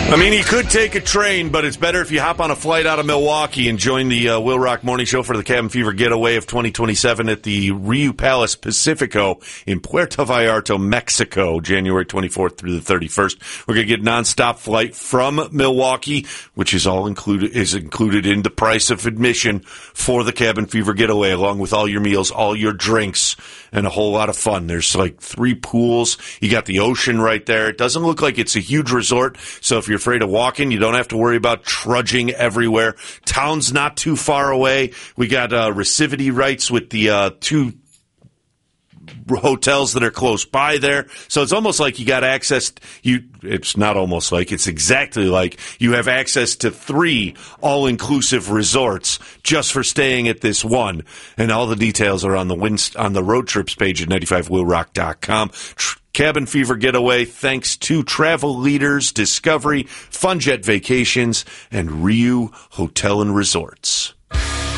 I mean, he could take a train, but it's better if you hop on a flight out of Milwaukee and join the Will Rock Morning Show for the Cabin Fever Getaway of 2027 at the Rio Palace Pacifico in Puerto Vallarta, Mexico, January 24th through the 31st. We're going to get a nonstop flight from Milwaukee, which is included in the price of admission for the Cabin Fever Getaway, along with all your meals, all your drinks, and a whole lot of fun. There's like 3 pools. You got the ocean right there. It doesn't look like it's a huge resort, so if you're afraid of walking, you don't have to worry about trudging everywhere. Town's not too far away. We got receptivity rights with the 2 hotels that are close by there. So it's almost like you got access. It's not almost like, it's exactly like you have access to 3 all-inclusive resorts just for staying at this one. And all the details are on the road trips page at 95willrock.com. Cabin Fever Getaway, thanks to Travel Leaders, Discovery, Funjet Vacations, and Rio Hotel and Resorts.